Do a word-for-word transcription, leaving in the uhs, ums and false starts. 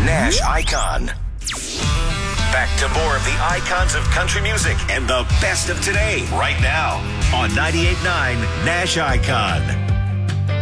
Nash Icon. Back to more of the icons of country music and the best of today right now on ninety-eight point nine Nash Icon.